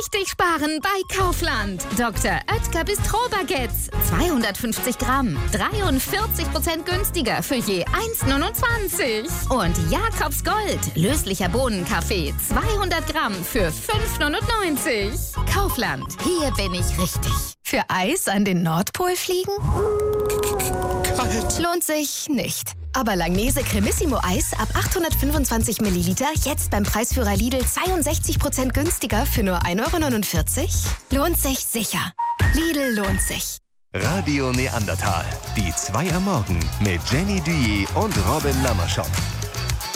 richtig sparen bei Kaufland. Dr. Oetker Bistro-Baguettes, 250 Gramm, 43% günstiger für je 1,29. Und Jakobs Gold, löslicher Bohnenkaffee, 200 Gramm für 5,99. Kaufland, hier bin ich richtig. Für Eis an den Nordpol fliegen? Kalt. Lohnt sich nicht. Aber Langnese Cremissimo Eis ab 825 Milliliter jetzt beim Preisführer Lidl 62% günstiger für nur 1,49 €? Lohnt sich sicher. Lidl lohnt sich. Radio Neandertal. Die 2 am Morgen mit Jenny Duyer und Robin Lammerschott.